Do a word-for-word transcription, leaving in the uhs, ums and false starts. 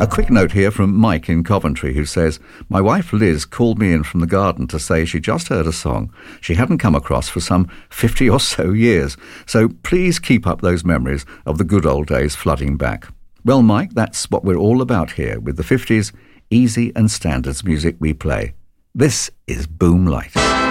A quick note here from Mike in Coventry, who says, my wife Liz called me in from the garden to say she just heard a song she hadn't come across for some fifty or so years. So please keep up those memories of the good old days flooding back. Well, Mike, that's what we're all about here with the fifties, easy and standards music we play. This is Boom Light.